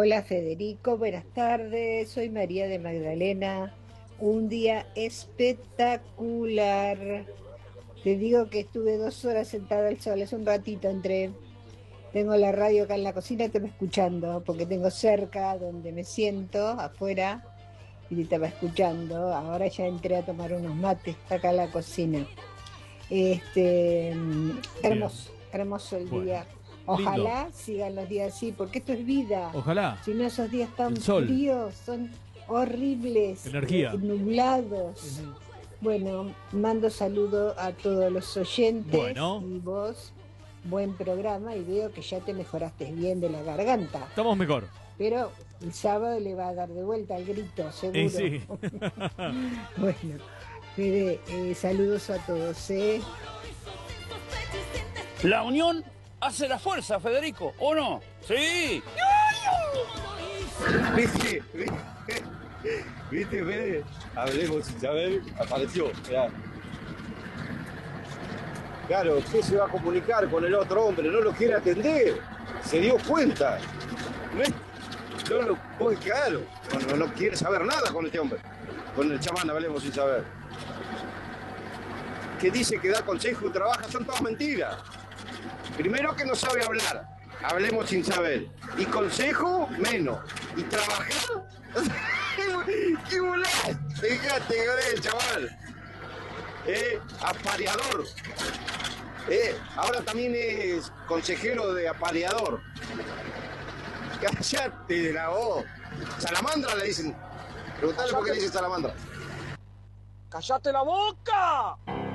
Hola Federico, buenas tardes. Soy María de Magdalena. Un día espectacular. Te digo que estuve 2 horas sentada al sol, hace un ratito entré. Tengo la radio acá en la cocina, te va escuchando, porque tengo cerca donde me siento, afuera, y te estaba escuchando. Ahora ya entré a tomar unos mates acá en la cocina. Bien. Hermoso, hermoso el Bueno. día. Lindo. Ojalá sigan los días así, porque esto es vida. Ojalá. Si no, esos días El tan sol. fríos son horribles, Energía. nublados. Ujú. Bueno, mando saludo a todos los oyentes Bueno. y vos, buen programa, y veo que ya te mejoraste bien de la garganta. Estamos mejor. Pero el sábado le va a dar de vuelta al grito, seguro. Sí. Bueno, Fede, saludos a todos, ¿eh? La unión hace la fuerza, Federico, ¿o no? Sí. ¿Viste? ¿Viste, Fede? Hablemos sin saber, apareció. Mirá. Claro, usted se va a comunicar con el otro hombre, no lo quiere atender. Se dio cuenta. No lo puede, claro. No quiere saber nada con este hombre. Con el chamán, hablemos sin saber. Que dice que da consejo y trabaja, son todas mentiras. Primero que no sabe hablar, hablemos sin saber. Y consejo, menos. Y trabajar, ¡qué volás! Fíjate con el chaval. Apareador. Ahora también es consejero de apareador. Cállate de la voz. Salamandra le dicen. Preguntale por qué le dicen salamandra. ¡Cállate la boca!